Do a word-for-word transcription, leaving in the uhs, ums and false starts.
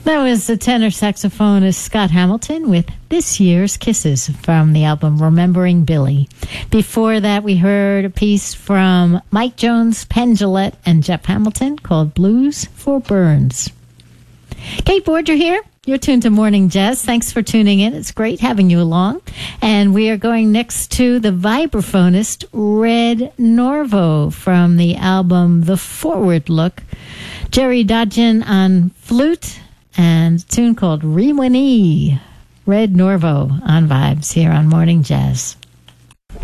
That was the tenor saxophonist Scott Hamilton with This Year's Kisses from the album Remembering Billy. Before that, we heard a piece from Mike Jones, Penn Jillette, and Jeff Hamilton called Blues for Burns. Kate Borger here. You're tuned to Morning Jazz. Thanks for tuning in. It's great having you along. And we are going next to the vibraphonist Red Norvo from the album The Forward Look. Jerry Dodgen on flute and a tune called Rewinee. Red Norvo on Vibes here on Morning Jazz.